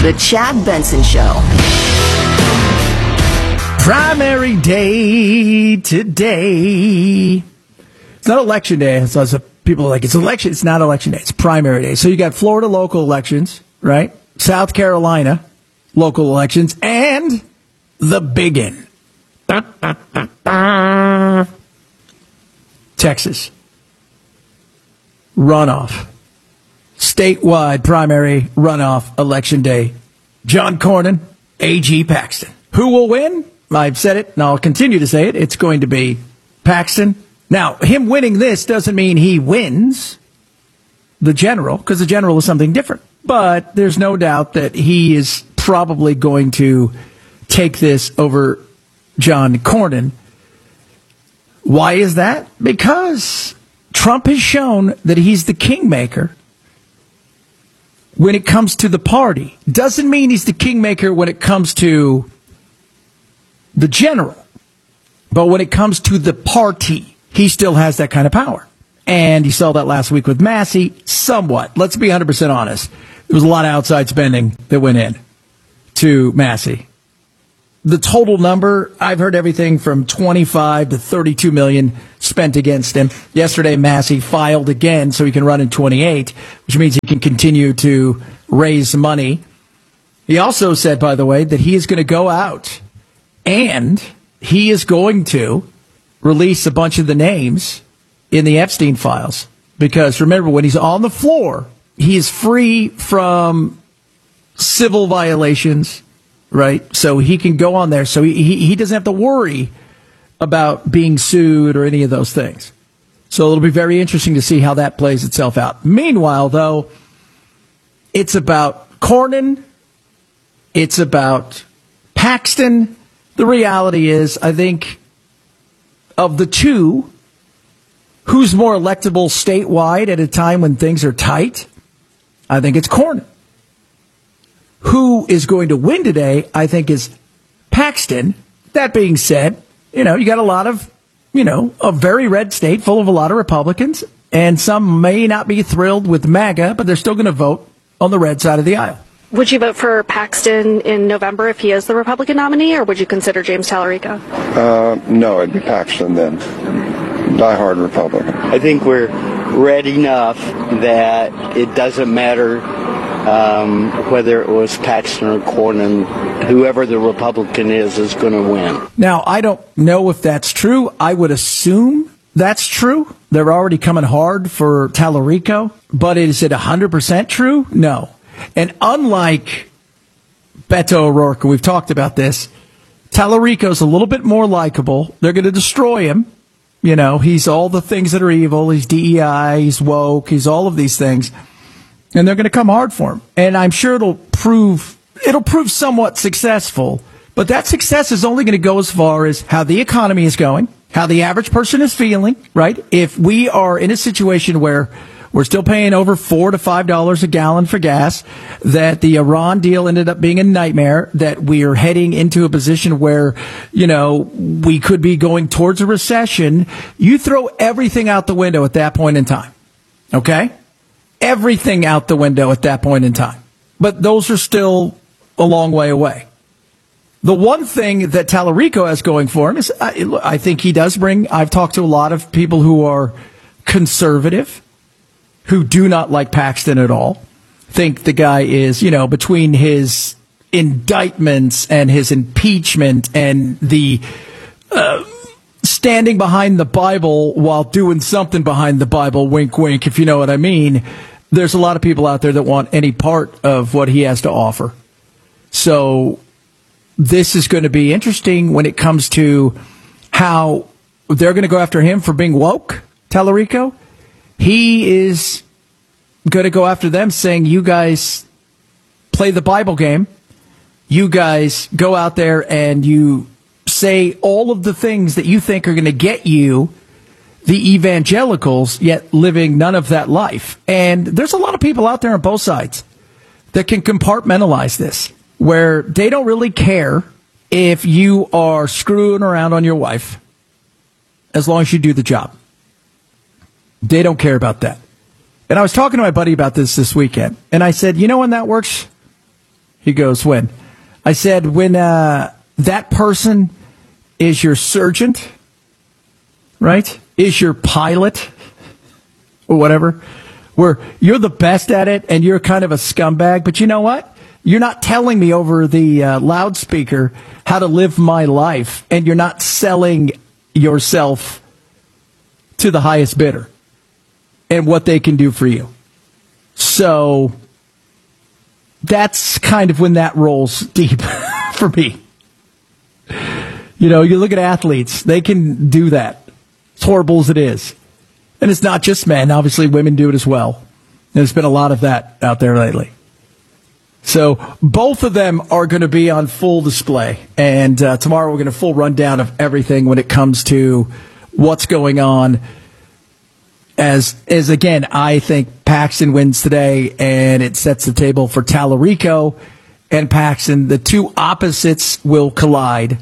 The Chad Benson Show. Primary day today. It's not election day. So people are like, it's election. It's not election day. It's primary day. So you got Florida local elections, right? South Carolina local elections, and the biggin. Texas. Runoff. Statewide primary runoff election day. John Cornyn, A.G. Paxton. Who will win? I've said it, and I'll continue to say it. It's going to be Paxton. Now, him winning this doesn't mean he wins the general, because the general is something different. But there's no doubt that he is probably going to take this over John Cornyn. Why is that? Because Trump has shown that he's the kingmaker when it comes to the party. Doesn't mean he's the kingmaker when it comes to the general. But when it comes to the party, he still has that kind of power. And you saw that last week with Massey, somewhat. Let's be 100% honest. There was a lot of outside spending that went in to Massey. The total number, I've heard everything from 25 to 32 million spent against him. Yesterday, Massey filed again so he can run in 28, which means he can continue to raise money. He also said, by the way, that he is going to go out and he is going to release a bunch of the names in the Epstein files. Because remember, when he's on the floor, he is free from civil violations, right? So he can go on there. So he doesn't have to worry about being sued or any of those things. So it'll be very interesting to see how that plays itself out. Meanwhile, though, it's about Cornyn. It's about Paxton. The reality is, I think, of the two, who's more electable statewide at a time when things are tight? I think it's Cornyn. Who is going to win today, I think, is Paxton. That being said, you got a lot of, a very red state full of a lot of Republicans, and some may not be thrilled with MAGA, but they're still going to vote on the red side of the aisle. Would you vote for Paxton in November if he is the Republican nominee, or would you consider James Tallarico? No, it'd be Paxton then. Diehard Republican. I think we're red enough that it doesn't matter whether it was Paxton or Cornyn. Whoever the Republican is going to win. Now, I don't know if that's true. I would assume that's true. They're already coming hard for Tallarico. But is it 100% true? No. And unlike Beto O'Rourke, we've talked about this, Tallarico's a little bit more likable. They're going to destroy him. He's all the things that are evil. He's DEI, he's woke, he's all of these things. And they're going to come hard for him. And I'm sure it'll prove somewhat successful. But that success is only going to go as far as how the economy is going, how the average person is feeling, right? If we are in a situation where we're still paying over $4 to $5 a gallon for gas, that the Iran deal ended up being a nightmare, that we are heading into a position where, we could be going towards a recession. You throw everything out the window at that point in time. Okay? Everything out the window at that point in time. But those are still a long way away. The one thing that Tallarico has going for him is I think he does bring, I've talked to a lot of people who are conservative, who do not like Paxton at all, think the guy is, between his indictments and his impeachment and the standing behind the Bible while doing something behind the Bible, wink, wink, if you know what I mean, there's a lot of people out there that want any part of what he has to offer. So this is going to be interesting when it comes to how they're going to go after him for being woke, Tallarico. He is going to go after them saying, you guys play the Bible game. You guys go out there and you say all of the things that you think are going to get you the evangelicals, yet living none of that life. And there's a lot of people out there on both sides that can compartmentalize this, where they don't really care if you are screwing around on your wife, as long as you do the job. They don't care about that. And I was talking to my buddy about this weekend, and I said, when that works? He goes, when? I said, when that person is your surgeon, right? Is your pilot or whatever, where you're the best at it and you're kind of a scumbag. But you know what? You're not telling me over the loudspeaker how to live my life, and you're not selling yourself to the highest bidder and what they can do for you. So that's kind of when that rolls deep for me. You know, you look at athletes, they can do that. As horrible as it is. And it's not just men. Obviously, women do it as well. There's been a lot of that out there lately. So both of them are going to be on full display. And tomorrow we're going to full rundown of everything when it comes to what's going on. As again, I think Paxton wins today, and it sets the table for Tallarico and Paxton. The two opposites will collide.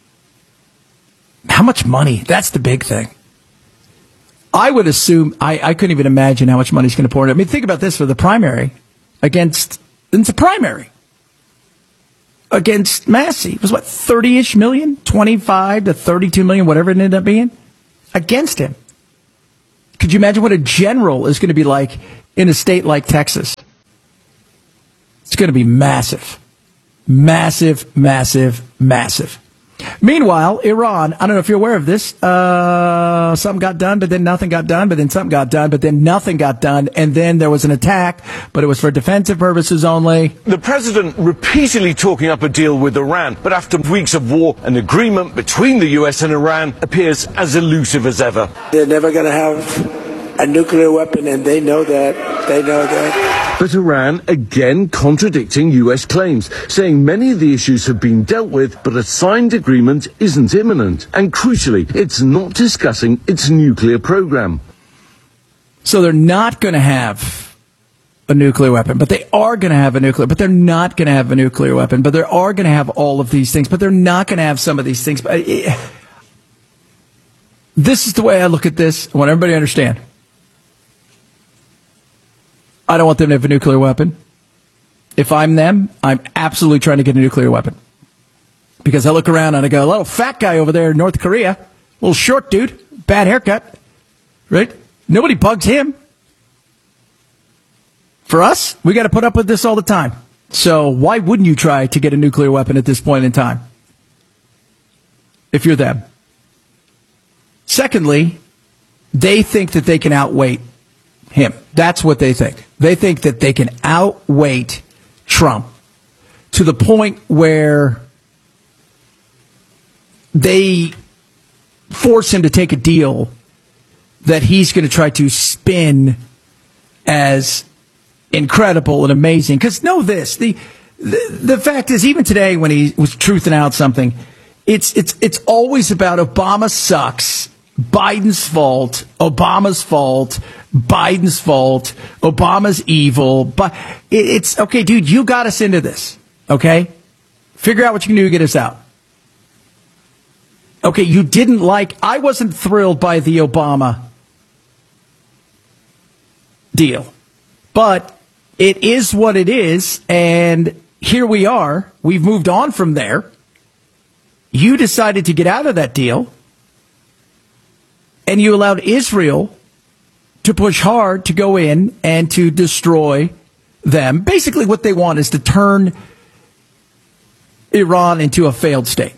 How much money? That's the big thing. I would assume, I couldn't even imagine how much money he's going to pour in. I mean, think about this for the primary it's a primary against Massey. It was what, 30-ish million? 25 to 32 million, whatever it ended up being, against him. Could you imagine what a general is going to be like in a state like Texas? It's going to be massive. Massive, massive, massive. Meanwhile, Iran, I don't know if you're aware of this, something got done, but then nothing got done, but then something got done, but then nothing got done, and then there was an attack, but it was for defensive purposes only. The president repeatedly talking up a deal with Iran, but after weeks of war, an agreement between the US and Iran appears as elusive as ever. They're never going to have a nuclear weapon, and they know that. They know that. But Iran again contradicting US claims, saying many of the issues have been dealt with, but a signed agreement isn't imminent. And crucially, it's not discussing its nuclear program. So they're not going to have a nuclear weapon, but they are going to have a nuclear, but they're not going to have a nuclear weapon, but they are going to have all of these things, but they're not going to have some of these things. This is the way I look at this. I want everybody to understand. I don't want them to have a nuclear weapon. If I'm them, I'm absolutely trying to get a nuclear weapon. Because I look around and I go, a little fat guy over there in North Korea, little short dude, bad haircut, right? Nobody bugs him. For us, we got to put up with this all the time. So why wouldn't you try to get a nuclear weapon at this point in time? If you're them. Secondly, they think that they can outweigh him. That's what they think. They think that they can outweight Trump to the point where they force him to take a deal that he's going to try to spin as incredible and amazing. Because know this, the fact is, even today when he was truthing out something, it's always about Obama sucks, Biden's fault, Obama's fault, Biden's fault, Obama's evil. But it's okay, dude, you got us into this. Okay? Figure out what you can do to get us out. Okay, you didn't I wasn't thrilled by the Obama deal. But it is what it is, and here we are. We've moved on from there. You decided to get out of that deal. And you allowed Israel to push hard to go in and to destroy them. Basically, what they want is to turn Iran into a failed state.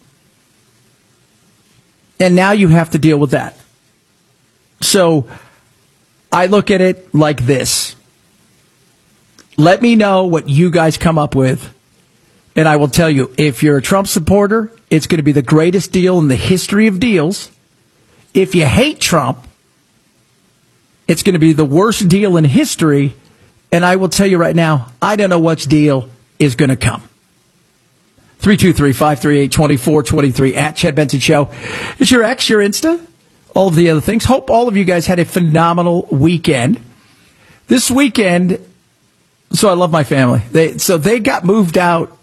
And now you have to deal with that. So I look at it like this. Let me know what you guys come up with. And I will tell you, if you're a Trump supporter, it's going to be the greatest deal in the history of deals. If you hate Trump, it's going to be the worst deal in history. And I will tell you right now, I don't know which deal is going to come. 323-538-2423 at Chad Benson Show. It's your X, your Insta, all of the other things. Hope all of you guys had a phenomenal weekend. This weekend, so I love my family. They got moved out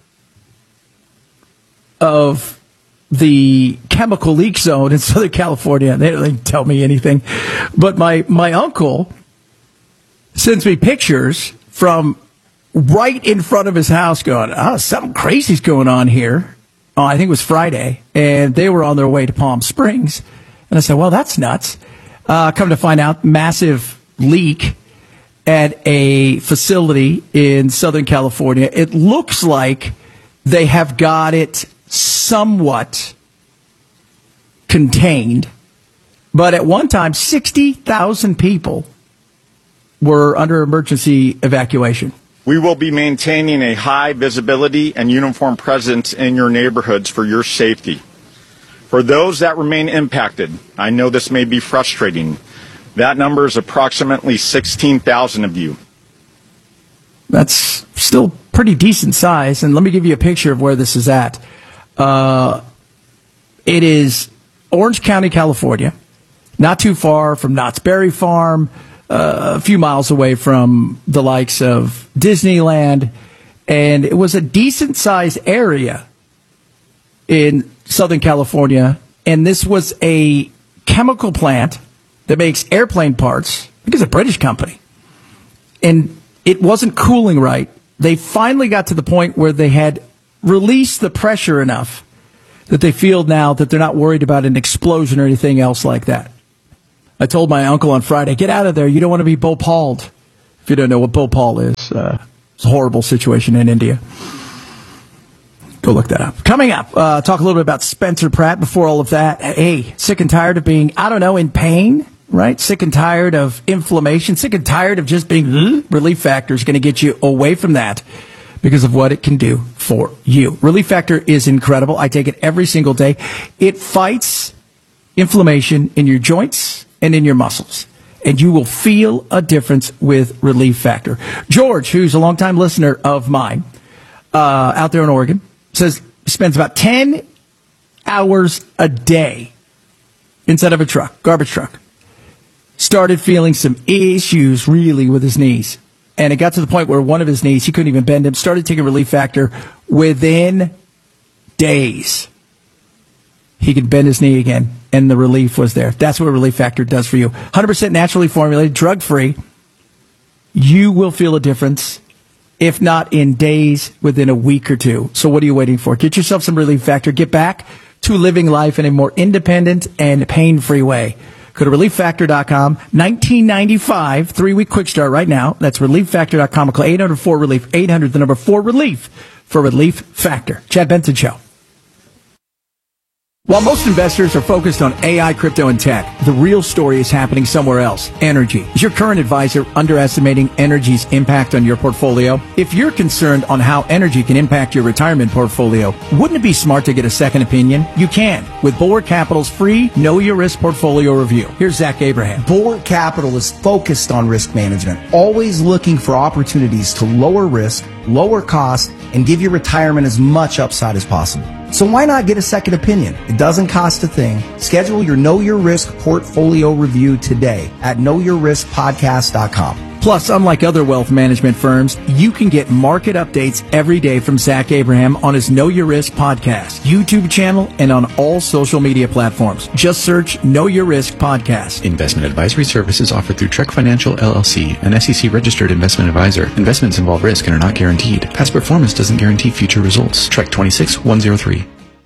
of the chemical leak zone in Southern California. They didn't tell me anything. But my uncle sends me pictures from right in front of his house going, oh, something crazy's going on here. Oh, I think it was Friday, and they were on their way to Palm Springs. And I said, well, that's nuts. Come to find out, massive leak at a facility in Southern California. It looks like they have got it somewhat contained, but at one time, 60,000 people were under emergency evacuation. We will be maintaining a high visibility and uniform presence in your neighborhoods for your safety. For those that remain impacted, I know this may be frustrating. That number is approximately 16,000 of you. That's still pretty decent size. And let me give you a picture of where this is at. It is Orange County, California, not too far from Knott's Berry Farm, a few miles away from the likes of Disneyland. And it was a decent-sized area in Southern California. And this was a chemical plant that makes airplane parts. I think it's a British company. And it wasn't cooling right. They finally got to the point where they had released the pressure enough that they feel now that they're not worried about an explosion or anything else like that. I told my uncle on Friday, get out of there. You don't want to be Bhopaled. If you don't know what Bhopal is, it's a horrible situation in India. Go look that up. Coming up, talk a little bit about Spencer Pratt before all of that. Hey, sick and tired of being, in pain, right? Sick and tired of inflammation, sick and tired of just being, Relief Factor is going to get you away from that because of what it can do for you. Relief Factor is incredible. I take it every single day. It fights inflammation in your joints and in your muscles, and you will feel a difference with Relief Factor. George, who's a longtime listener of mine, out there in Oregon, says he spends about 10 hours a day inside of a truck, garbage truck. Started feeling some issues really with his knees. And it got to the point where one of his knees, he couldn't even bend him, started taking Relief Factor within days. He could bend his knee again, and the relief was there. That's what Relief Factor does for you. 100% naturally formulated, drug-free. You will feel a difference, if not in days, within a week or two. So what are you waiting for? Get yourself some Relief Factor. Get back to living life in a more independent and pain-free way. Go to ReliefFactor.com. $19.95, 3-week quick start right now. That's ReliefFactor.com. Call 800-4-RELIEF, 800-4-RELIEF for Relief Factor. Chad Benson Show. While most investors are focused on AI, crypto, and tech, the real story is happening somewhere else. Energy. Is your current advisor underestimating energy's impact on your portfolio? If you're concerned on how energy can impact your retirement portfolio, wouldn't it be smart to get a second opinion? You can with Bulwark Capital's free Know Your Risk portfolio review. Here's Zach Abraham. Bulwark Capital is focused on risk management, always looking for opportunities to lower risk, lower cost, and give your retirement as much upside as possible. So why not get a second opinion? It doesn't cost a thing. Schedule your Know Your Risk portfolio review today at knowyourriskpodcast.com. Plus, unlike other wealth management firms, you can get market updates every day from Zach Abraham on his Know Your Risk podcast, YouTube channel, and on all social media platforms. Just search Know Your Risk Podcast. Investment advisory services offered through Trek Financial LLC, an SEC-registered investment advisor. Investments involve risk and are not guaranteed. Past performance doesn't guarantee future results. Trek 26103.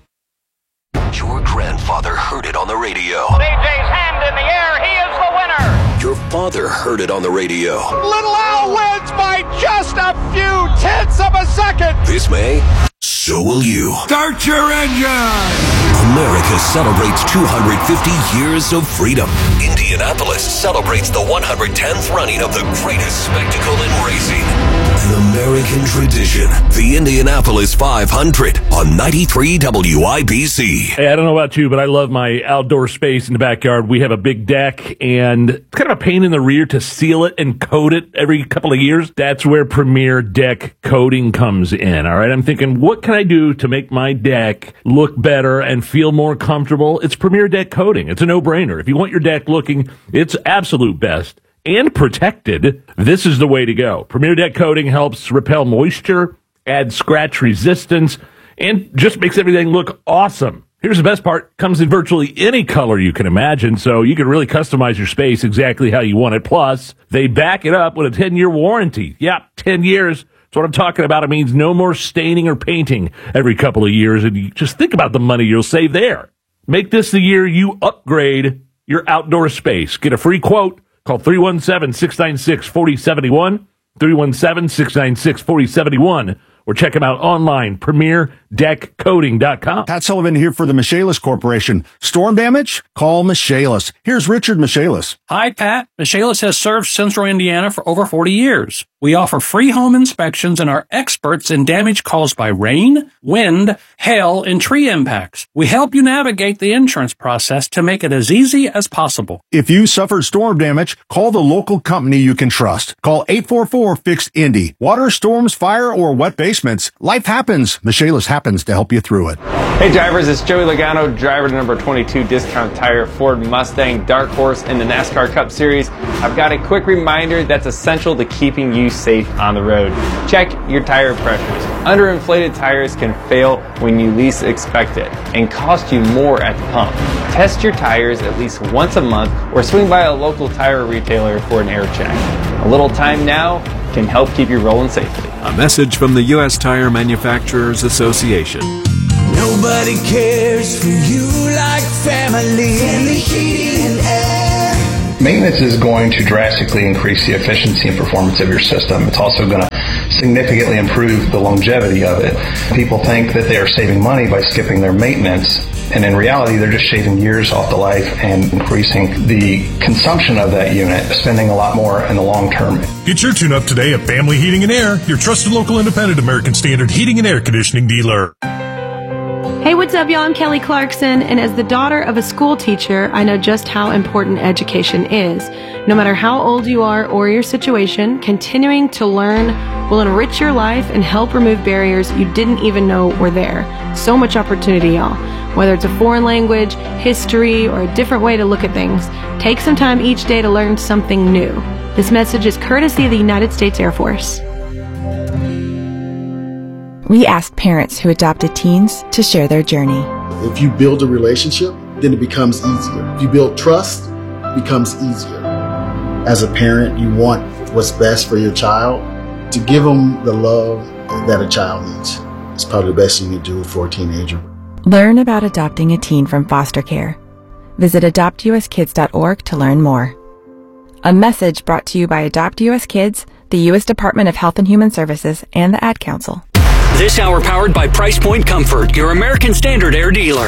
Your grandfather heard it on the radio. DJ's hand in the air. He is the winner. Your father heard it on the radio. Little Al wins by just a few tenths of a second. This May, so will you. Start your engine. America celebrates 250 years of freedom. Indianapolis celebrates the 110th running of the greatest spectacle in racing. An American tradition. The Indianapolis 500 on 93 WIBC. Hey, I don't know about you, but I love my outdoor space in the backyard. We have a big deck, and it's kind of a pain in the rear to seal it and coat it every couple of years. That's where Premier Deck Coating comes in, all right? I'm thinking, what can I do to make my deck look better and feel more comfortable? It's Premier Deck Coating. It's a no-brainer. If you want your deck looking its absolute best and protected, this is the way to go. Premier Deck Coating helps repel moisture, add scratch resistance, and just makes everything look awesome. Here's the best part. Comes in virtually any color you can imagine, so you can really customize your space exactly how you want it. Plus, they back it up with a 10-year warranty. Yep, 10 years. So what I'm talking about, it means no more staining or painting every couple of years. And you just think about the money you'll save there. Make this the year you upgrade your outdoor space. Get a free quote. Call 317-696-4071, 317-696-4071, or check them out online, PremierDeckCoating.com. Pat Sullivan here for the Michaelis Corporation. Storm damage? Call Michaelis. Here's Richard Michaelis. Hi, Pat. Michaelis has served Central Indiana for over 40 years. We offer free home inspections and are experts in damage caused by rain, wind, hail, and tree impacts. We help you navigate the insurance process to make it as easy as possible. If you suffered storm damage, call the local company you can trust. Call 844-FIXED-INDY. Water, storms, fire, or wet basements. Life happens. Michaelis happens to help you through it. Hey drivers, it's Joey Logano, driver to number 22 Discount Tire Ford Mustang Dark Horse in the NASCAR Cup Series. I've got a quick reminder that's essential to keeping you safe on the road. Check your tire pressures. Underinflated tires can fail when you least expect it and cost you more at the pump. Test your tires at least once a month or swing by a local tire retailer for an air check. A little time now can help keep you rolling safely. A message from the U.S. Tire Manufacturers Association. Nobody cares for you like family. Family Heating and Air. Maintenance is going to drastically increase the efficiency and performance of your system. It's also going to significantly improve the longevity of it. People think that they are saving money by skipping their maintenance, and in reality, they're just shaving years off the life and increasing the consumption of that unit, spending a lot more in the long term. Get your tune-up today at Family Heating and Air, your trusted local independent American Standard heating and air conditioning dealer. Hey, what's up, y'all? I'm Kelly Clarkson, and as the daughter of a school teacher, I know just how important education is. No matter how old you are or your situation, continuing to learn will enrich your life and help remove barriers you didn't even know were there. So much opportunity, y'all. Whether it's a foreign language, history, or a different way to look at things, take some time each day to learn something new. This message is courtesy of the United States Air Force. We asked parents who adopted teens to share their journey. If you build a relationship, then it becomes easier. If you build trust, it becomes easier. As a parent, you want what's best for your child. To give them the love that a child needs, it's probably the best you can do for a teenager. Learn about adopting a teen from foster care. Visit adoptuskids.org to learn more. A message brought to you by Adopt US Kids, the U.S. Department of Health and Human Services, and the Ad Council. This hour powered by Price Point Comfort, your American Standard Air dealer.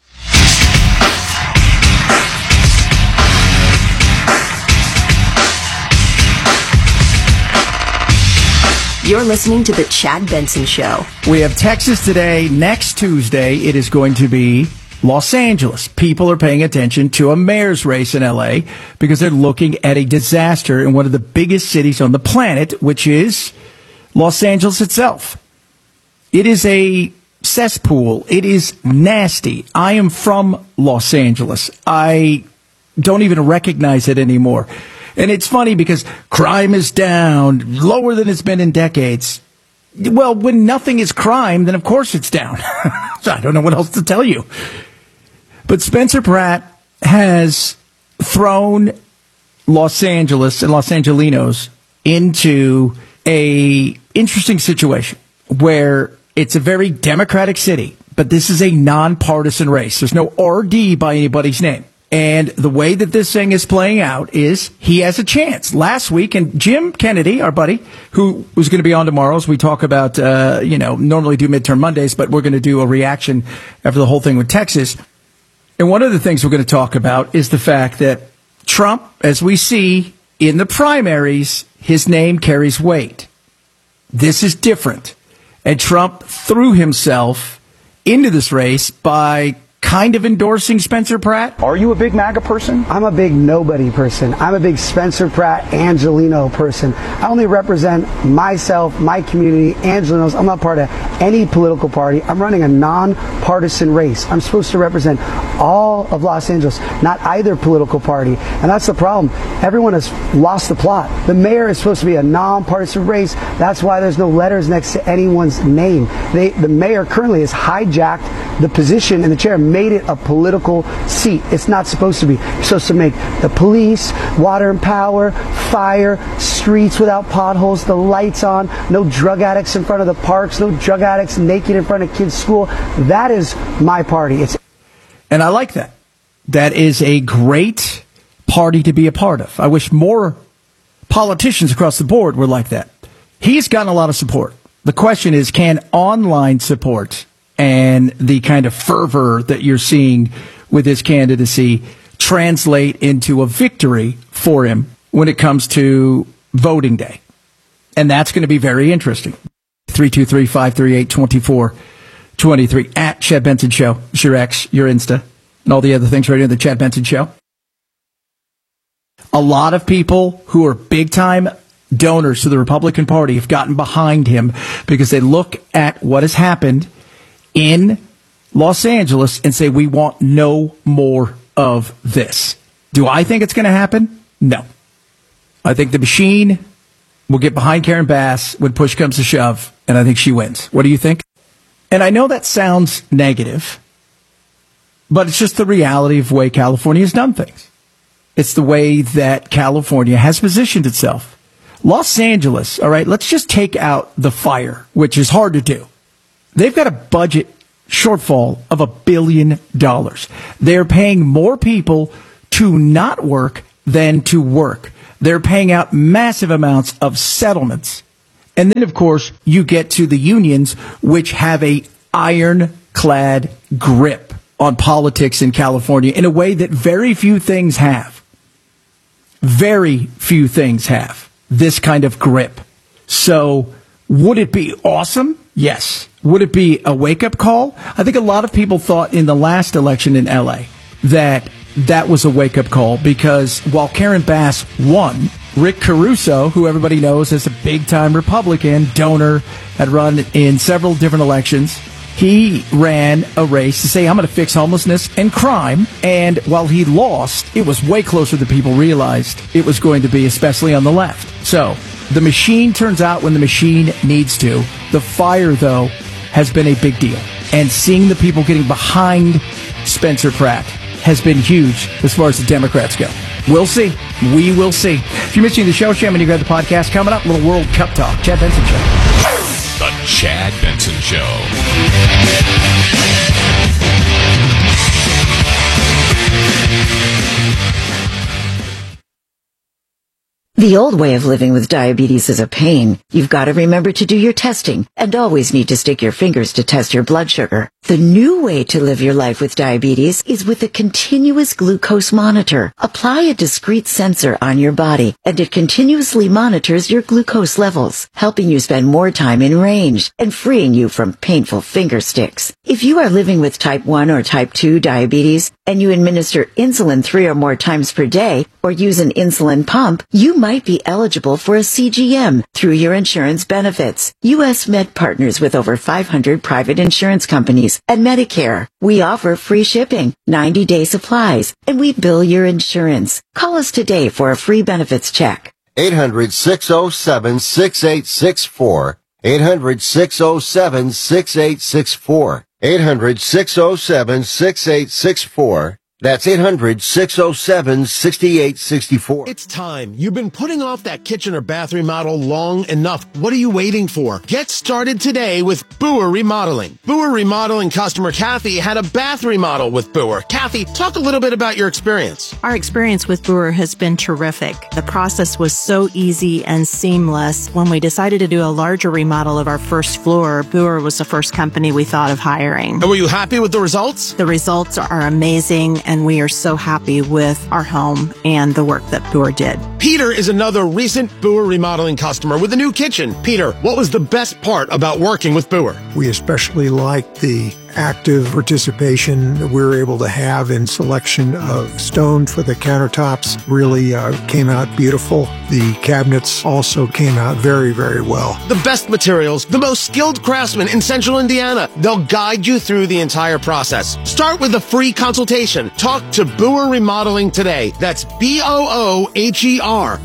You're listening to The Chad Benson Show. We have Texas today. Next Tuesday, it is going to be Los Angeles. People are paying attention to a mayor's race in L.A. because they're looking at a disaster in one of the biggest cities on the planet, which is Los Angeles itself. It is a cesspool. It is nasty. I am from Los Angeles. I don't even recognize it anymore. And it's funny because crime is down, lower than it's been in decades. Well, when nothing is crime, then of course it's down. So I don't know what else to tell you. But Spencer Pratt has thrown Los Angeles and Los Angelinos into a interesting situation where it's a very democratic city, but this is a nonpartisan race. There's no RD by anybody's name. And the way that this thing is playing out is he has a chance. Last week, and Jim Kennedy, our buddy, who was going to be on tomorrow as we talk about, normally do midterm Mondays, but we're going to do a reaction after the whole thing with Texas. And one of the things we're going to talk about is the fact that Trump, as we see in the primaries, his name carries weight. This is different. And Trump threw himself into this race by kind of endorsing Spencer Pratt. Are you a big MAGA person? I'm a big nobody person. I'm a big Spencer Pratt Angelino person. I only represent myself, my community, Angelinos. I'm not part of any political party. I'm running a non-partisan race. I'm supposed to represent all of Los Angeles, not either political party. And that's the problem. Everyone has lost the plot. The mayor is supposed to be a non-partisan race. That's why there's no letters next to anyone's name. The mayor currently has hijacked the position in the chair made it a political seat. It's not supposed to be. You're supposed to make the police, water and power, fire, streets without potholes, the lights on, no drug addicts in front of the parks, no drug addicts naked in front of kids' school. That is my party. And I like that. That is a great party to be a part of. I wish more politicians across the board were like that. He's gotten a lot of support. The question is, can online support and the kind of fervor that you're seeing with his candidacy translate into a victory for him when it comes to voting day? And that's going to be very interesting. 323-538-2423 at Chad Benson Show. It's your X, your Insta, and all the other things right here, the Chad Benson Show. A lot of people who are big-time donors to the Republican Party have gotten behind him because they look at what has happened in Los Angeles and say, we want no more of this. Do I think it's going to happen? No. I think the machine will get behind Karen Bass when push comes to shove, and I think she wins. What do you think? And I know that sounds negative, but it's just the reality of the way California has done things. It's the way that California has positioned itself. Los Angeles, all right, let's just take out the fire, which is hard to do. They've got a budget shortfall of $1 billion. They're paying more people to not work than to work. They're paying out massive amounts of settlements. And then, of course, you get to the unions, which have a ironclad grip on politics in California in a way that very few things have. Very few things have this kind of grip. So would it be awesome? Yes. Would it be a wake-up call? I think a lot of people thought in the last election in L.A. that was a wake-up call because while Karen Bass won, Rick Caruso, who everybody knows as a big-time Republican donor, had run in several different elections. He ran a race to say, I'm going to fix homelessness and crime. And while he lost, it was way closer than people realized it was going to be, especially on the left. So the machine turns out when the machine needs to. The fire, though, has been a big deal. And seeing the people getting behind Spencer Pratt has been huge as far as the Democrats go. We'll see. We will see. If you're missing the show, Sham, when you grab the podcast, coming up, a little World Cup talk. Chad Benson Show. The Chad Benson Show. The old way of living with diabetes is a pain. You've got to remember to do your testing and always need to stick your fingers to test your blood sugar. The new way to live your life with diabetes is with a continuous glucose monitor. Apply a discrete sensor on your body and it continuously monitors your glucose levels, helping you spend more time in range and freeing you from painful finger sticks. If you are living with type 1 or type 2 diabetes and you administer insulin 3 or more times per day or use an insulin pump, you might be eligible for a CGM through your insurance benefits. U.S. Med partners with over 500 private insurance companies and Medicare. We offer free shipping, 90-day supplies, and we bill your insurance. Call us today for a free benefits check. 800-607-6864. 800-607-6864. 800-607-6864. That's 800-607-6864. It's time. You've been putting off that kitchen or bathroom remodel long enough. What are you waiting for? Get started today with Boer Remodeling. Boer Remodeling customer Kathy had a bath remodel with Boer. Kathy, talk a little bit about your experience. Our experience with Boer has been terrific. The process was so easy and seamless. When we decided to do a larger remodel of our first floor, Boer was the first company we thought of hiring. And were you happy with the results? The results are amazing, and we are so happy with our home and the work that Boer did. Peter is another recent Boer Remodeling customer with a new kitchen. Peter, what was the best part about working with Boer? We especially liked the active participation that we were able to have in selection of stone for the countertops. Really came out beautiful. The cabinets also came out very, very well. The best materials, the most skilled craftsmen in Central Indiana. They'll guide you through the entire process. Start with a free consultation. Talk to Boer Remodeling today. That's B-O-O-H-E-R,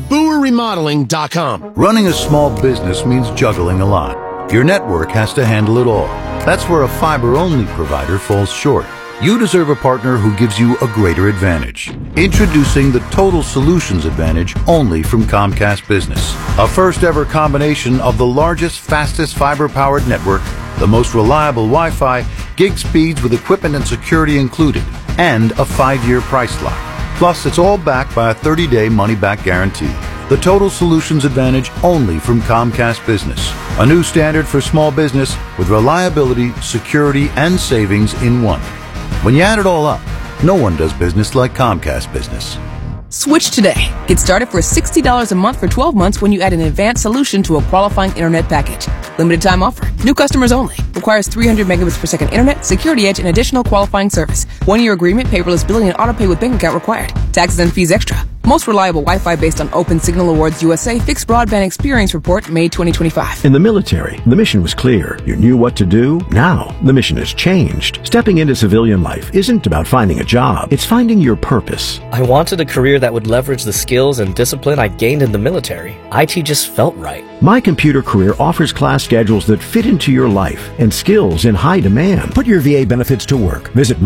BoerRemodeling.com. Running a small business means juggling a lot. Your network has to handle it all. That's where a fiber-only provider falls short. You deserve a partner who gives you a greater advantage. Introducing the Total Solutions Advantage only from Comcast Business. A first-ever combination of the largest, fastest fiber-powered network, the most reliable Wi-Fi, gig speeds with equipment and security included, and a 5-year price lock. Plus, it's all backed by a 30-day money-back guarantee. The Total Solutions Advantage only from Comcast Business. A new standard for small business with reliability, security, and savings in one. When you add it all up, no one does business like Comcast Business. Switch today. Get started for $60 a month for 12 months when you add an advanced solution to a qualifying internet package. Limited time offer. New customers only. Requires 300 megabits per second internet, security edge, and additional qualifying service. 1-year agreement, paperless billing, and auto pay with bank account required. Taxes and fees extra. Most reliable Wi-Fi based on Open Signal Awards USA Fixed Broadband Experience Report, May 2025. In the military, the mission was clear. You knew what to do. Now, the mission has changed. Stepping into civilian life isn't about finding a job. It's finding your purpose. I wanted a career that would leverage the skills and discipline I gained in the military. IT just felt right. My Computer Career offers class schedules that fit into your life and skills in high demand. Put your VA benefits to work. Visit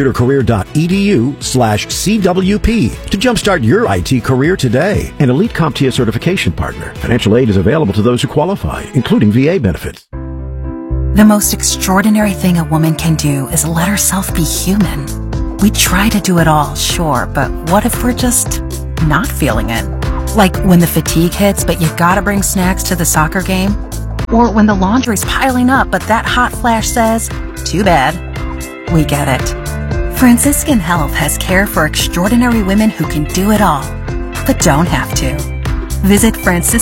mycomputercareer.edu/CWP to jumpstart your IT career today. An elite CompTIA certification partner. Financial aid is available to those who qualify, including VA benefits. The most extraordinary thing a woman can do is let herself be human. We try to do it all, sure, but what if we're just not feeling it? Like when the fatigue hits, but you gotta bring snacks to the soccer game? Or when the laundry's piling up, but that hot flash says, too bad. We get it. Franciscan Health has care for extraordinary women who can do it all, but don't have to. Visit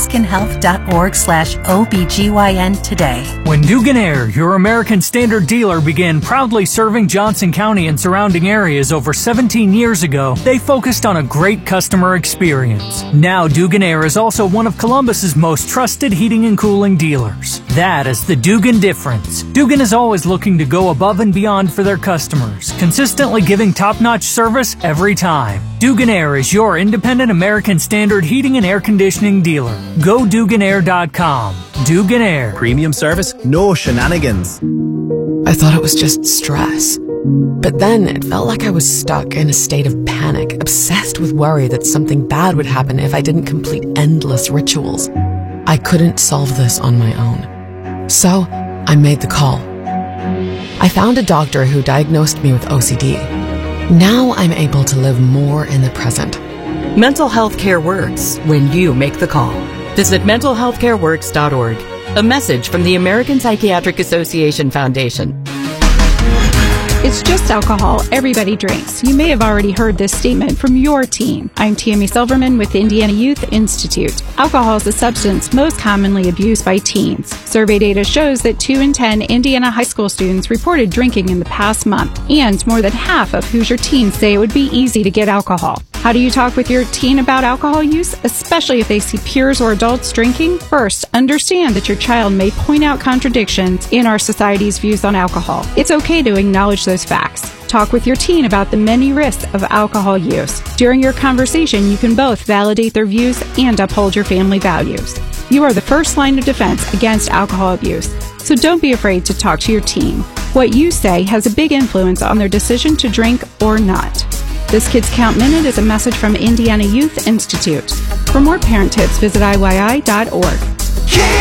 franciscanhealth.org/OBGYN today. When Dugan Air, your American Standard dealer, began proudly serving Johnson County and surrounding areas over 17 years ago, they focused on a great customer experience. Now Dugan Air is also one of Columbus's most trusted heating and cooling dealers. That is the Dugan difference. Dugan is always looking to go above and beyond for their customers, consistently giving top-notch service every time. Dugan Air is your independent American Standard heating and air conditioning dealer. Go DuganAir.com. Dugan Air. Premium service, no shenanigans. I thought it was just stress. But then it felt like I was stuck in a state of panic, obsessed with worry that something bad would happen if I didn't complete endless rituals. I couldn't solve this on my own. So I made the call. I found a doctor who diagnosed me with OCD. Now I'm able to live more in the present. Mental health care works when you make the call. Visit mentalhealthcareworks.org. A message from the American Psychiatric Association Foundation. It's just alcohol. Everybody drinks. You may have already heard this statement from your teen. I'm Tammy Silverman with Indiana Youth Institute. Alcohol is a substance most commonly abused by teens. Survey data shows that 2 in 10 Indiana high school students reported drinking in the past month, and more than half of Hoosier teens say it would be easy to get alcohol. How do you talk with your teen about alcohol use, especially if they see peers or adults drinking? First, understand that your child may point out contradictions in our society's views on alcohol. It's okay to acknowledge those facts. Talk with your teen about the many risks of alcohol use. During your conversation, you can both validate their views and uphold your family values. You are the first line of defense against alcohol abuse, so don't be afraid to talk to your teen. What you say has a big influence on their decision to drink or not. This Kids Count Minute is a message from Indiana Youth Institute. For more parent tips, visit IYI.org.